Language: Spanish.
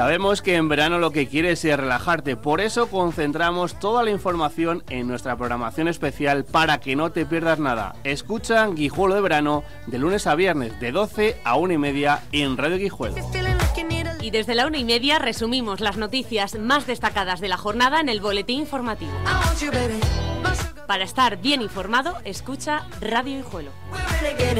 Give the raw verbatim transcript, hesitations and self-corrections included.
Sabemos que en verano lo que quieres es relajarte, por eso concentramos toda la información en nuestra programación especial para que no te pierdas nada. Escucha Guijuelo de Verano de lunes a viernes de doce a una y media en Radio Guijuelo. Y desde la una y media resumimos las noticias más destacadas de la jornada en el boletín informativo. Para estar bien informado, escucha Radio Guijuelo.